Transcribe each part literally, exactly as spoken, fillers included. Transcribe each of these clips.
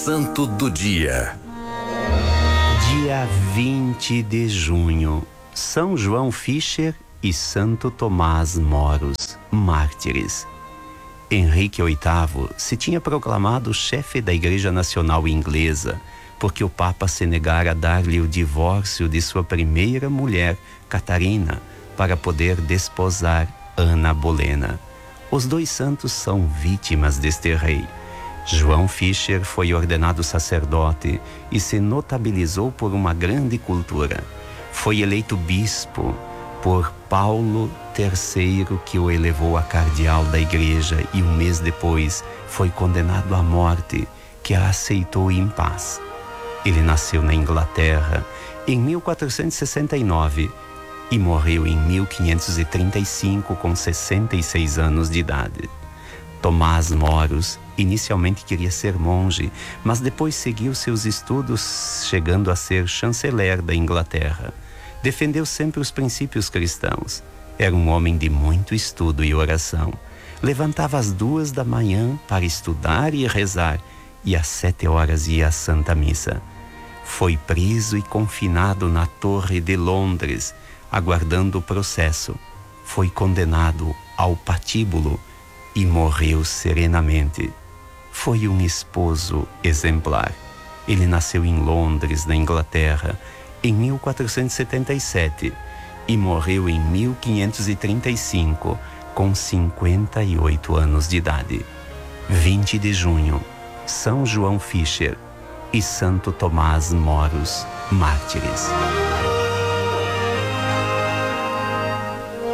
Santo do Dia. Dia vinte de junho, São João Fischer e Santo Tomás Moros, mártires. Henrique oitavo se tinha proclamado chefe da Igreja Nacional Inglesa, porque o Papa se negara a dar-lhe o divórcio de sua primeira mulher, Catarina, para poder desposar Ana Bolena. Os dois santos são vítimas deste rei. João Fischer foi ordenado sacerdote e se notabilizou por uma grande cultura. Foi eleito bispo por Paulo terceiro, que o elevou a cardeal da igreja, e um mês depois foi condenado à morte, que a aceitou em paz. Ele nasceu na Inglaterra em mil quatrocentos e sessenta e nove e morreu em mil quinhentos e trinta e cinco com sessenta e seis anos de idade. Tomás Moros inicialmente queria ser monge, mas depois seguiu seus estudos, chegando a ser chanceler da Inglaterra. Defendeu sempre os princípios cristãos. Era um homem de muito estudo e oração. Levantava às duas da manhã para estudar e rezar, e às sete horas ia à Santa Missa. Foi preso e confinado na Torre de Londres, aguardando o processo. Foi condenado ao patíbulo e morreu serenamente. Foi um esposo exemplar. Ele nasceu em Londres, na Inglaterra, em mil quatrocentos e setenta e sete e morreu em mil quinhentos e trinta e cinco, com cinquenta e oito anos de idade. vinte de junho, São João Fischer e Santo Tomás Moros, mártires.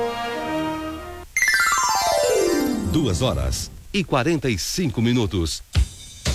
Duas horas e quarenta e cinco minutos.